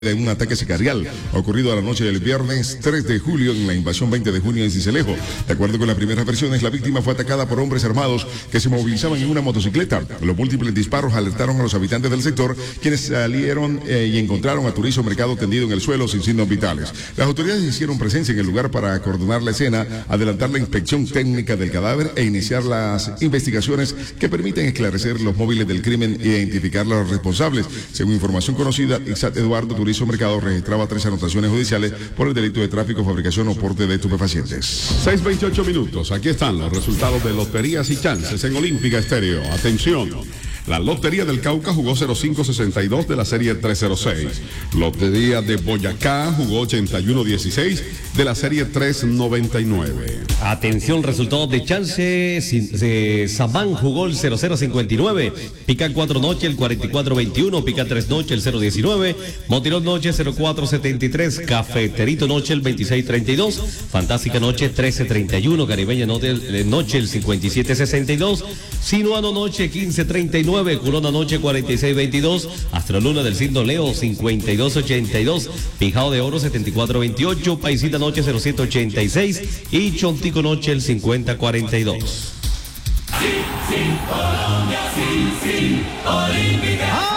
de un ataque sicarial ocurrido a la noche del viernes 3 de julio en la invasión 20 de junio en Sincelejo. De acuerdo con las primeras versiones, la víctima fue atacada por hombres armados que se movilizaban en una motocicleta. Los múltiples disparos alertaron a los habitantes del sector, quienes salieron y encontraron a Turizo Mercado tendido en el suelo sin signos vitales. Las autoridades hicieron presencia en el lugar para coordinar la escena, adelantar la inspección técnica del cadáver e iniciar las investigaciones que permiten esclarecer los móviles del crimen e identificar a los responsables. Según información conocida, Isaac Eduardo Turizo Mercado registraba 3 anotaciones judiciales por el delito de tráfico, fabricación o porte de estupefacientes. 6:28 minutos. Aquí están los resultados de loterías y chances en Olímpica Estéreo. Atención. La Lotería del Cauca jugó 0562 de la serie 306. Lotería de Boyacá jugó 8116 de la serie 399. Atención, resultados de chance. Samán jugó el 0059. Pica 4 noche el 4421. Pica 3 noche el 019. Motirón noche 0473. Cafeterito noche el 2632. Fantástica noche 1331. Caribeña noche el 5762. Sinuano noche 1539. Corona noche 4622, Astroluna del signo Leo 5282, Pijao de Oro 7428, Paisita noche 0786 y Chontico noche el 5042. Sí, Colombia, sí, Olímpica.